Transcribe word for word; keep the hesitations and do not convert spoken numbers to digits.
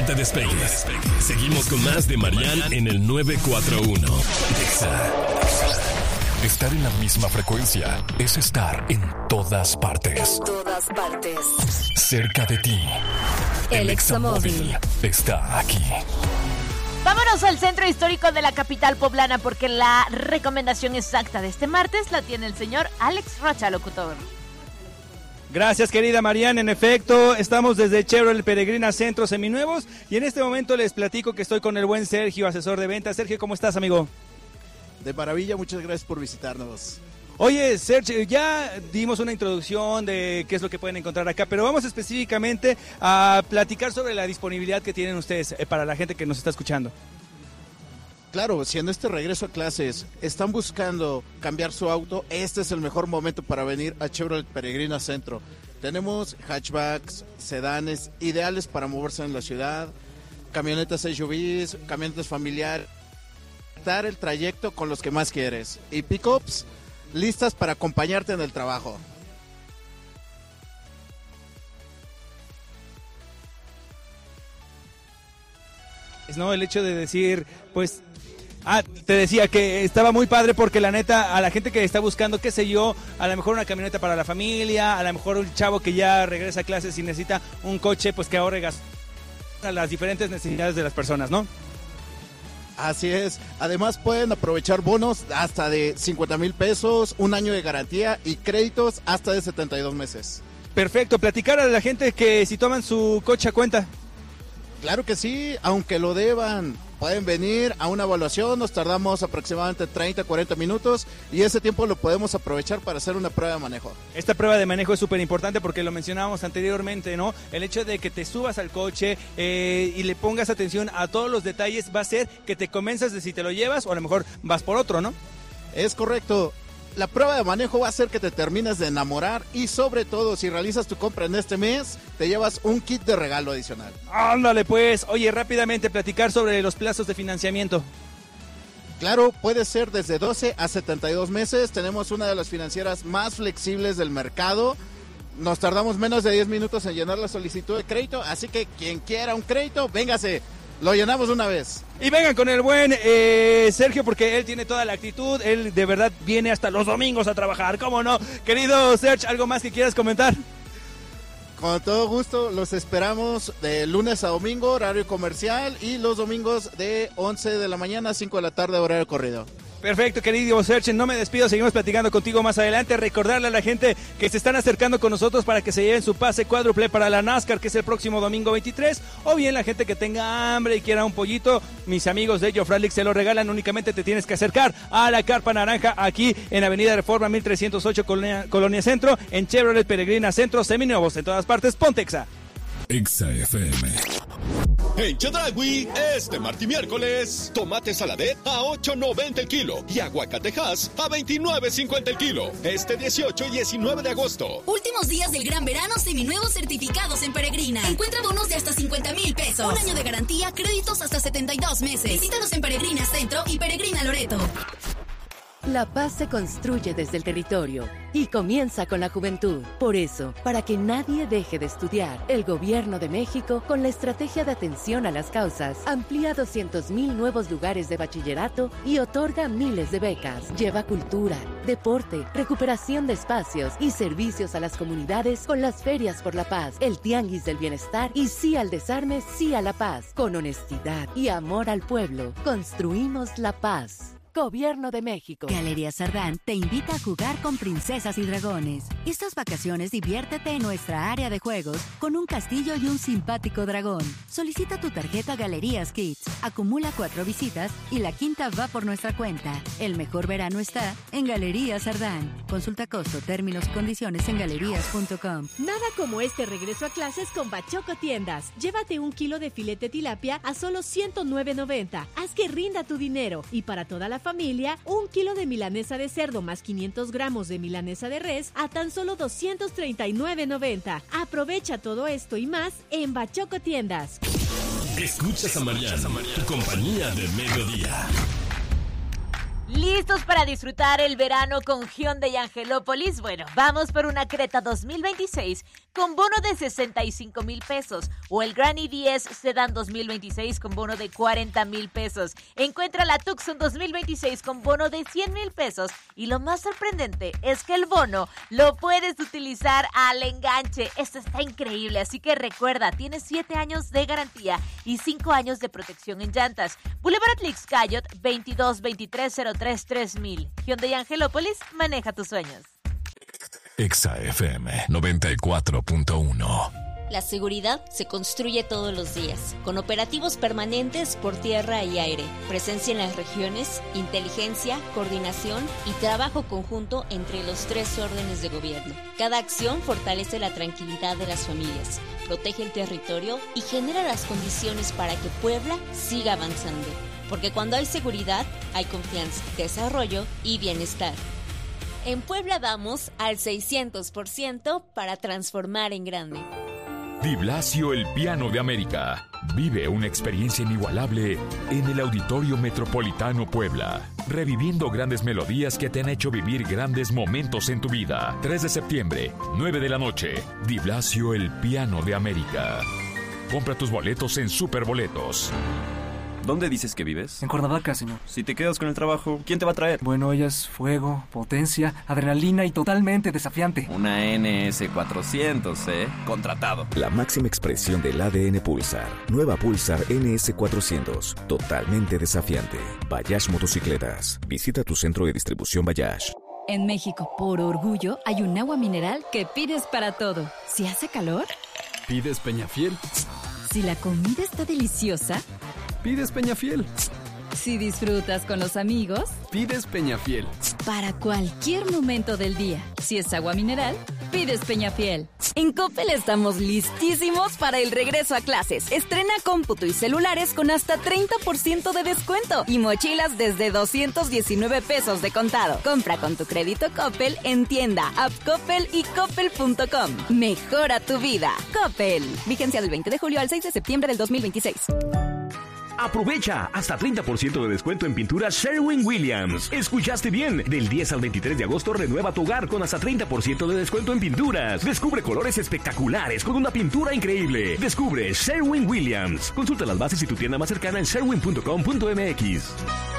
te despegues. Seguimos con más de Marian en el nueve cuatro uno. Exa. Estar en la misma frecuencia es estar en todas partes. En todas partes. Cerca de ti. El Examóvil está aquí. Vámonos al centro histórico de la capital poblana porque la recomendación exacta de este martes la tiene el señor Alex Rocha, locutor. Gracias, querida Marian. En efecto, estamos desde Chevrolet Peregrina Centro Seminuevos y en este momento les platico que estoy con el buen Sergio, asesor de ventas. Sergio, ¿cómo estás, amigo? De maravilla, muchas gracias por visitarnos. Oye, Sergio, ya dimos una introducción de qué es lo que pueden encontrar acá, pero vamos específicamente a platicar sobre la disponibilidad que tienen ustedes eh, para la gente que nos está escuchando. Claro, si en este regreso a clases están buscando cambiar su auto, este es el mejor momento para venir a Chevrolet Peregrina Centro. Tenemos hatchbacks, sedanes, ideales para moverse en la ciudad, camionetas S U Vs, camionetas familiares, el trayecto con los que más quieres, y pickups listas para acompañarte en el trabajo. No, el hecho de decir, pues, ah, te decía que estaba muy padre porque la neta, a la gente que está buscando, qué sé yo, a lo mejor una camioneta para la familia, a lo mejor un chavo que ya regresa a clases y necesita un coche, pues que ahorre gas a las diferentes necesidades de las personas, ¿no? Así es, además pueden aprovechar bonos hasta de cincuenta mil pesos, un año de garantía y créditos hasta de setenta y dos meses. Perfecto, platicar a la gente que si toman su coche a cuenta. Claro que sí, aunque lo deban, pueden venir a una evaluación, nos tardamos aproximadamente treinta a cuarenta minutos y ese tiempo lo podemos aprovechar para hacer una prueba de manejo. Esta prueba de manejo es súper importante porque lo mencionábamos anteriormente, ¿no? El hecho de que te subas al coche eh, y le pongas atención a todos los detalles va a hacer que te convenzas de si te lo llevas o a lo mejor vas por otro, ¿no? Es correcto. La prueba de manejo va a hacer que te termines de enamorar y sobre todo si realizas tu compra en este mes, te llevas un kit de regalo adicional. Ándale pues, oye, rápidamente platicar sobre los plazos de financiamiento. Claro, puede ser desde doce a setenta y dos meses, tenemos una de las financieras más flexibles del mercado. Nos tardamos menos de diez minutos en llenar la solicitud de crédito, así que quien quiera un crédito, véngase. Lo llenamos una vez. Y vengan con el buen eh, Sergio, porque él tiene toda la actitud. Él de verdad viene hasta los domingos a trabajar. ¿Cómo no? Querido Sergio, ¿algo más que quieras comentar? Con todo gusto, los esperamos de lunes a domingo, horario comercial, y los domingos de once de la mañana a cinco de la tarde, horario corrido. Perfecto, querido Sergio, no me despido, seguimos platicando contigo más adelante. Recordarle a la gente que se están acercando con nosotros para que se lleven su pase cuádruple para la NASCAR, que es el próximo domingo veintitrés, o bien la gente que tenga hambre y quiera un pollito, mis amigos de Jofralix se lo regalan, únicamente te tienes que acercar a la Carpa Naranja, aquí en Avenida Reforma mil trescientos ocho, Colonia, Colonia Centro, en Chevrolet Peregrina Centro, seminuevos en todas partes, ponte Exa. Exa F M. En Chedraui, este martes y miércoles, tomate saladet a ocho noventa el kilo y aguacatejas a veintinueve cincuenta el kilo. Este dieciocho y diecinueve de agosto. Últimos días del gran verano, seminuevos certificados en Peregrina. Encuentra bonos de hasta cincuenta mil pesos. Un año de garantía, créditos hasta setenta y dos meses. Visítanos en Peregrina Centro y Peregrina Loreto. La paz se construye desde el territorio y comienza con la juventud. Por eso, para que nadie deje de estudiar, el Gobierno de México, con la estrategia de atención a las causas, amplía doscientos mil nuevos lugares de bachillerato y otorga miles de becas. Lleva cultura, deporte, recuperación de espacios y servicios a las comunidades con las ferias por la paz, el tianguis del bienestar y sí al desarme, sí a la paz. Con honestidad y amor al pueblo, construimos la paz. Gobierno de México. Galería Sardán te invita a jugar con princesas y dragones. Estas vacaciones diviértete en nuestra área de juegos con un castillo y un simpático dragón. Solicita tu tarjeta Galerías Kids, acumula cuatro visitas y la quinta va por nuestra cuenta. El mejor verano está en Galería Sardán. Consulta costo, términos y condiciones en galerías punto com. Nada como este regreso a clases con Bachoco Tiendas. Llévate un kilo de filete tilapia a solo ciento nueve noventa. Haz que rinda tu dinero. Y para toda la familia, un kilo de milanesa de cerdo más quinientos gramos de milanesa de res a tan solo doscientos treinta y nueve noventa. Aprovecha todo esto y más en Bachoco Tiendas. Escuchas a Marian, tu compañía de mediodía. ¿Listos para disfrutar el verano con Hyundai y Angelópolis? Bueno, vamos por una Creta dos mil veintiséis con bono de sesenta y cinco mil pesos o el Grand i diez Sedan dos mil veintiséis con bono de cuarenta mil pesos. Encuentra la Tucson dos mil veintiséis con bono de cien mil pesos y lo más sorprendente es que el bono lo puedes utilizar al enganche. Esto está increíble, así que recuerda, tienes siete años de garantía y cinco años de protección en llantas. Boulevard Atlix Cayot veintidós veintitrés cero tres tres mil. Hyundai Angelópolis, maneja tus sueños. Exa F M noventa y cuatro punto uno. La seguridad se construye todos los días, con operativos permanentes por tierra y aire, presencia en las regiones, inteligencia, coordinación y trabajo conjunto entre los tres órdenes de gobierno. Cada acción fortalece la tranquilidad de las familias, protege el territorio y genera las condiciones para que Puebla siga avanzando. Porque cuando hay seguridad, hay confianza, desarrollo y bienestar. En Puebla vamos al seiscientos por ciento para transformar en grande. Di Blasio El Piano de América. Vive una experiencia inigualable en el Auditorio Metropolitano Puebla, reviviendo grandes melodías que te han hecho vivir grandes momentos en tu vida. tres de septiembre, nueve de la noche. Di Blasio El Piano de América. Compra tus boletos en Superboletos. ¿Dónde dices que vives? En Cuernavaca, señor. Si te quedas con el trabajo, ¿quién te va a traer? Bueno, ella es fuego, potencia, adrenalina y totalmente desafiante. Una N S cuatrocientos, ¿eh? Contratado. La máxima expresión del A D N Pulsar. Nueva Pulsar N S cuatrocientos. Totalmente desafiante. Bayash Motocicletas. Visita tu centro de distribución Bayash. En México, por orgullo, hay un agua mineral que pides para todo. Si hace calor, pides Peñafiel. Si la comida está deliciosa, pides Peñafiel. Si disfrutas con los amigos, pides Peñafiel. Para cualquier momento del día, si es agua mineral, pides Peñafiel. En Coppel estamos listísimos para el regreso a clases. Estrena cómputo y celulares con hasta treinta por ciento de descuento y mochilas desde doscientos diecinueve pesos de contado. Compra con tu crédito Coppel en tienda, app Coppel y coppel punto com. Mejora tu vida. Coppel. Vigencia del veinte de julio al seis de septiembre del dos mil veintiséis. Aprovecha hasta treinta por ciento de descuento en pinturas Sherwin-Williams. ¿Escuchaste bien? Del diez al veintitrés de agosto renueva tu hogar con hasta treinta por ciento de descuento en pinturas. Descubre colores espectaculares con una pintura increíble. Descubre Sherwin-Williams. Consulta las bases y tu tienda más cercana en sherwin punto com punto m x.